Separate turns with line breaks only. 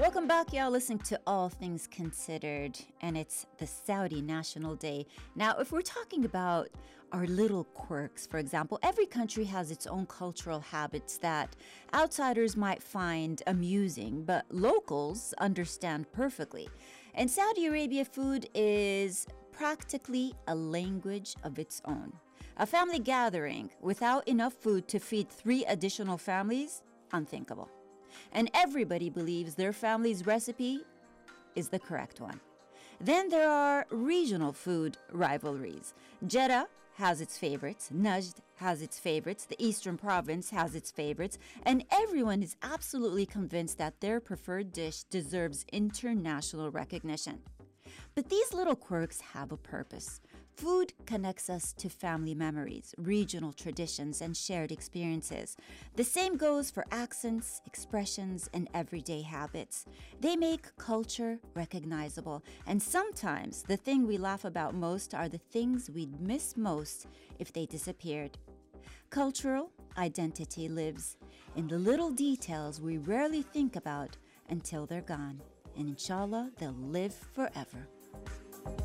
Welcome back, y'all. Listening to All Things Considered, and it's the Saudi National Day. Now, if we're talking about our little quirks, for example, every country has its own cultural habits that outsiders might find amusing, but locals understand perfectly. In Saudi Arabia, food is practically a language of its own. A family gathering without enough food to feed 3 additional families? Unthinkable. And everybody believes their family's recipe is the correct one. Then there are regional food rivalries. Jeddah has its favorites, Najd has its favorites, the Eastern Province has its favorites, and everyone is absolutely convinced that their preferred dish deserves international recognition. But these little quirks have a purpose. Food connects us to family memories, regional traditions, and shared experiences. The same goes for accents, expressions, and everyday habits. They make culture recognizable, and sometimes the thing we laugh about most are the things we'd miss most if they disappeared. Cultural identity lives in the little details we rarely think about until they're gone. And inshallah, they'll live forever.